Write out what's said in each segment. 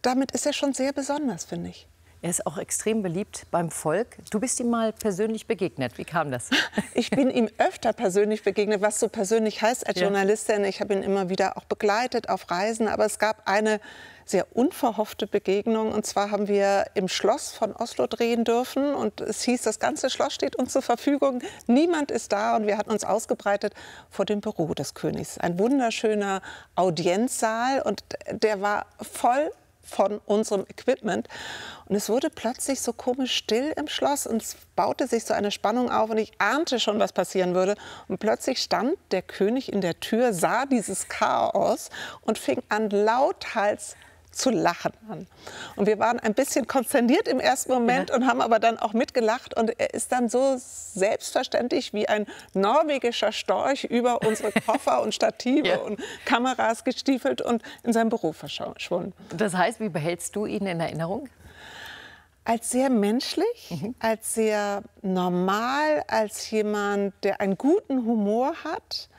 damit ist er schon sehr besonders, finde ich. Er ist auch extrem beliebt beim Volk. Du bist ihm mal persönlich begegnet. Wie kam das? Ich bin ihm öfter persönlich begegnet, was so persönlich heißt als Journalistin. Ich habe ihn immer wieder auch begleitet auf Reisen. Aber es gab eine sehr unverhoffte Begegnung. Und zwar haben wir im Schloss von Oslo drehen dürfen. Und es hieß, das ganze Schloss steht uns zur Verfügung. Niemand ist da. Und wir hatten uns ausgebreitet vor dem Büro des Königs. Ein wunderschöner Audienzsaal. Und der war voll von unserem Equipment. Und es wurde plötzlich so komisch still im Schloss und es baute sich so eine Spannung auf und ich ahnte schon, was passieren würde. Und plötzlich stand der König in der Tür, sah dieses Chaos und fing an, lauthals zu lachen an. Und wir waren ein bisschen konsterniert im ersten Moment und haben aber dann auch mitgelacht. Und er ist dann so selbstverständlich wie ein norwegischer Storch über unsere Koffer und Stative und Kameras gestiefelt und in sein Büro verschwunden. Das heißt, wie behältst du ihn in Erinnerung? Als sehr menschlich, als sehr normal, als jemand, der einen guten Humor hat,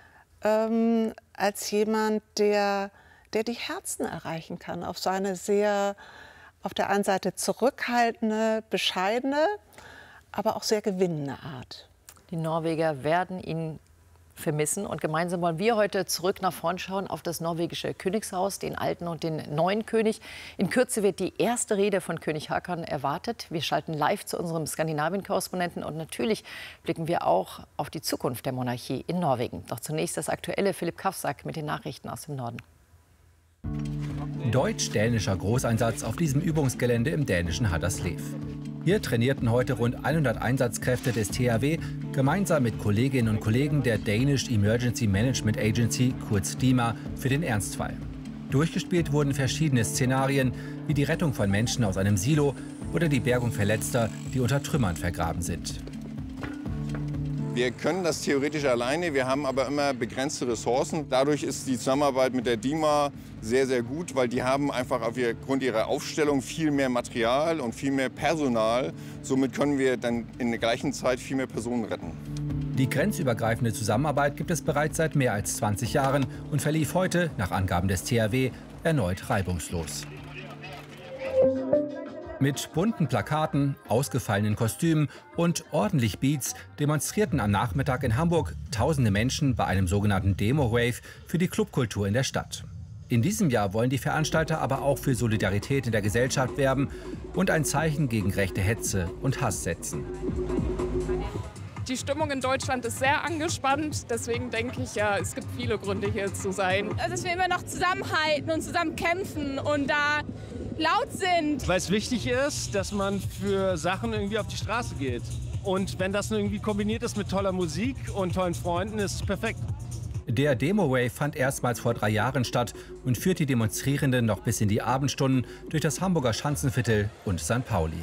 als jemand, der die Herzen erreichen kann, auf seine sehr, auf der einen Seite zurückhaltende, bescheidene, aber auch sehr gewinnende Art. Die Norweger werden ihn vermissen und gemeinsam wollen wir heute zurück nach vorn schauen auf das norwegische Königshaus, den alten und den neuen König. In Kürze wird die erste Rede von König Haakon erwartet. Wir schalten live zu unserem Skandinavien-Korrespondenten und natürlich blicken wir auch auf die Zukunft der Monarchie in Norwegen. Doch zunächst das aktuelle Philipp Kafsak mit den Nachrichten aus dem Norden. Deutsch-dänischer Großeinsatz auf diesem Übungsgelände im dänischen Haderslev. Hier trainierten heute rund 100 Einsatzkräfte des THW gemeinsam mit Kolleginnen und Kollegen der Danish Emergency Management Agency, kurz DEMA, für den Ernstfall. Durchgespielt wurden verschiedene Szenarien, wie die Rettung von Menschen aus einem Silo oder die Bergung Verletzter, die unter Trümmern vergraben sind. Wir können das theoretisch alleine, wir haben aber immer begrenzte Ressourcen. Dadurch ist die Zusammenarbeit mit der DEMA sehr, sehr gut, weil die haben einfach aufgrund ihrer Aufstellung viel mehr Material und viel mehr Personal. Somit können wir dann in der gleichen Zeit viel mehr Personen retten. Die grenzübergreifende Zusammenarbeit gibt es bereits seit mehr als 20 Jahren und verlief heute, nach Angaben des THW, erneut reibungslos. Mit bunten Plakaten, ausgefallenen Kostümen und ordentlich Beats demonstrierten am Nachmittag in Hamburg tausende Menschen bei einem sogenannten Demo-Rave für die Clubkultur in der Stadt. In diesem Jahr wollen die Veranstalter aber auch für Solidarität in der Gesellschaft werben und ein Zeichen gegen rechte Hetze und Hass setzen. Die Stimmung in Deutschland ist sehr angespannt, deswegen denke ich, ja, es gibt viele Gründe hier zu sein. Dass wir immer noch zusammenhalten und zusammen kämpfen und da laut sind. Weil es wichtig ist, dass man für Sachen irgendwie auf die Straße geht. Und wenn das irgendwie kombiniert ist mit toller Musik und tollen Freunden, ist es perfekt. Der Demo-Rave fand erstmals vor 3 Jahren statt und führt die Demonstrierenden noch bis in die Abendstunden durch das Hamburger Schanzenviertel und St. Pauli.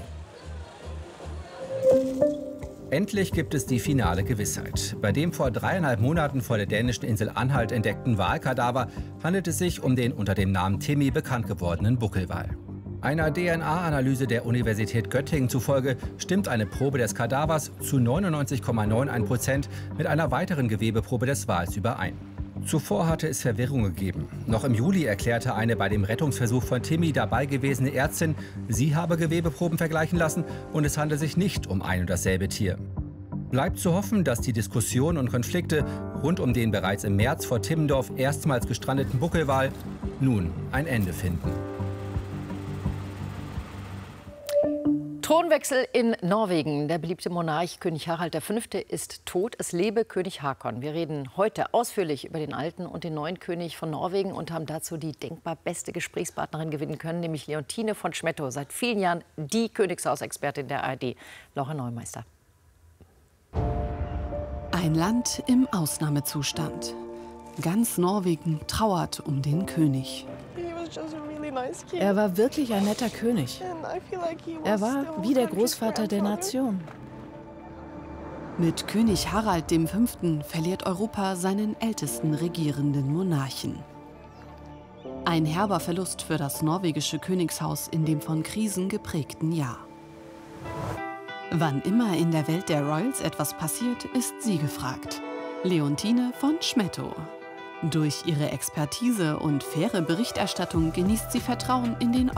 Endlich gibt es die finale Gewissheit. Bei dem vor 3,5 Monaten vor der dänischen Insel Anhalt entdeckten Walkadaver handelt es sich um den unter dem Namen Timmy bekannt gewordenen Buckelwal. Einer DNA-Analyse der Universität Göttingen zufolge stimmt eine Probe des Kadavers zu 99,91% mit einer weiteren Gewebeprobe des Wals überein. Zuvor hatte es Verwirrung gegeben. Noch im Juli erklärte eine bei dem Rettungsversuch von Timmy dabei gewesene Ärztin, sie habe Gewebeproben vergleichen lassen und es handle sich nicht um ein und dasselbe Tier. Bleibt zu hoffen, dass die Diskussionen und Konflikte rund um den bereits im März vor Timmendorf erstmals gestrandeten Buckelwal nun ein Ende finden. Thronwechsel in Norwegen. Der beliebte Monarch König Harald V. ist tot. Es lebe König Haakon. Wir reden heute ausführlich über den alten und den neuen König von Norwegen und haben dazu die denkbar beste Gesprächspartnerin gewinnen können, nämlich Leontine von Schmettow, seit vielen Jahren die Königshausexpertin der ARD. Laura Neumeister. Ein Land im Ausnahmezustand. Ganz Norwegen trauert um den König. Er war wirklich ein netter König. Er war wie der Großvater der Nation. Mit König Harald V. verliert Europa seinen ältesten regierenden Monarchen. Ein herber Verlust für das norwegische Königshaus in dem von Krisen geprägten Jahr. Wann immer in der Welt der Royals etwas passiert, ist sie gefragt. Leontine von Schmettow. Durch ihre Expertise und faire Berichterstattung genießt sie Vertrauen in den